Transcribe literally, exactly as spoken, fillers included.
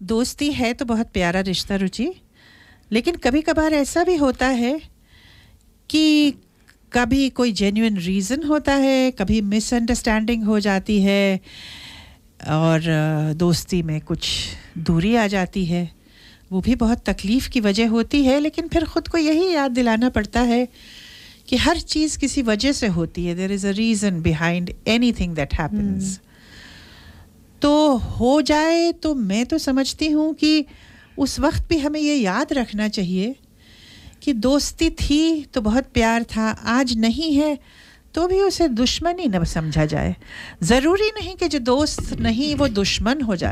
दोस्ती है तो बहुत प्यारा रिश्ता रुचि, लेकिन कभी-कभार ऐसा भी होता है कि कभी कोई जेन्युइन रीज़न होता है, कभी मिसअंडरस्टैंडिंग हो जाती है और दोस्ती में कुछ दूरी आ जाती है। वो भी बहुत तकलीफ़ की वजह होती है, लेकिन फिर ख़ुद को यही याद दिलाना पड़ता है कि हर चीज़ किसी वजह से होती है. There is a reason behind anything that happens. तो हो जाए तो मैं तो समझती हूँ कि उस वक्त भी हमें ये याद रखना चाहिए कि दोस्ती थी तो बहुत प्यार था, आज नहीं है तो भी उसे दुश्मनी न समझा जाए. ज़रूरी नहीं कि जो दोस्त नहीं वो दुश्मन हो जाए.